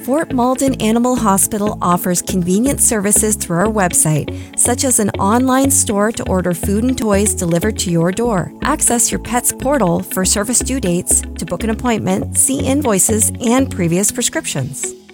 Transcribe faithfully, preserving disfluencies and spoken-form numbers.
Fort Malden Animal Hospital offers convenient services through our website, such as an online store to order food and toys delivered to your door. Access your pet's portal for service due dates, to book an appointment, see invoices, and previous prescriptions.